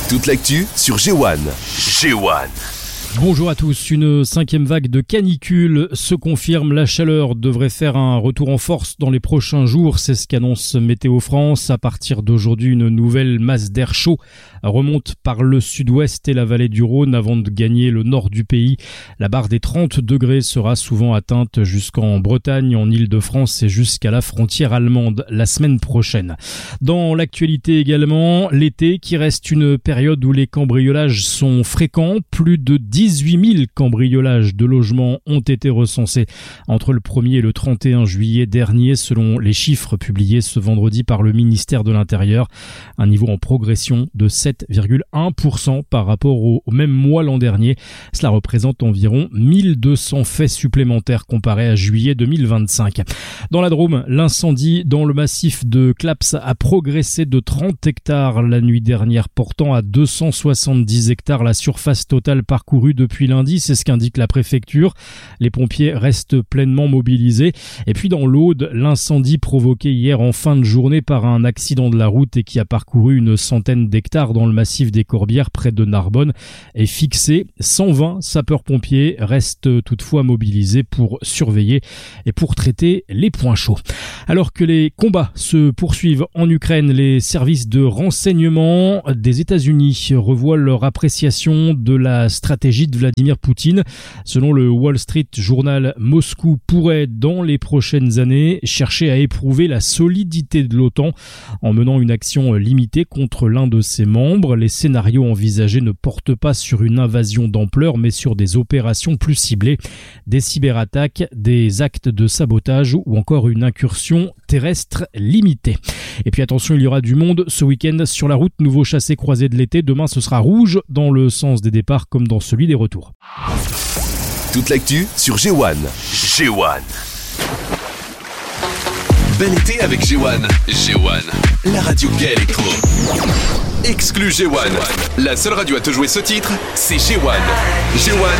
Toute l'actu sur G1. G1. Bonjour à tous, une 5e vague de canicule se confirme. La chaleur devrait faire un retour en force dans les prochains jours, c'est ce qu'annonce Météo France. À partir d'aujourd'hui, une nouvelle masse d'air chaud remonte par le sud-ouest et la vallée du Rhône avant de gagner le nord du pays. La barre des 30 degrés sera souvent atteinte jusqu'en Bretagne, en Île-de-France et jusqu'à la frontière allemande la semaine prochaine. Dans l'actualité également, l'été qui reste une période où les cambriolages sont fréquents. Plus de 18 000 cambriolages de logements ont été recensés entre le 1er et le 31 juillet dernier, selon les chiffres publiés ce vendredi par le ministère de l'Intérieur. Un niveau en progression de 7,1% par rapport au même mois l'an dernier. Cela représente environ 1200 faits supplémentaires comparés à juillet 2025. Dans la Drôme, l'incendie dans le massif de Claps a progressé de 30 hectares la nuit dernière, portant à 270 hectares la surface totale parcourue depuis lundi, c'est ce qu'indique la préfecture. Les pompiers restent pleinement mobilisés. Et puis dans l'Aude, l'incendie provoqué hier en fin de journée par un accident de la route et qui a parcouru une centaine d'hectares dans le massif des Corbières près de Narbonne est fixé. 120 sapeurs-pompiers restent toutefois mobilisés pour surveiller et pour traiter les points chauds. Alors que les combats se poursuivent en Ukraine, les services de renseignement des États-Unis revoient leur appréciation de la stratégie de Vladimir Poutine. Selon le Wall Street Journal, Moscou pourrait, dans les prochaines années, chercher à éprouver la solidité de l'OTAN en menant une action limitée contre l'un de ses membres. Les scénarios envisagés ne portent pas sur une invasion d'ampleur, mais sur des opérations plus ciblées, des cyberattaques, des actes de sabotage ou encore une incursion terrestre limitée. Et puis attention, il y aura du monde ce week-end sur la route. Nouveau chassé-croisé de l'été. Demain, ce sera rouge dans le sens des départs comme dans celui des retours. Toute l'actu sur G1. G1. Bel été avec G1. G1, la radio gay électro. Exclu G1. La seule radio à te jouer ce titre, c'est G1. G1.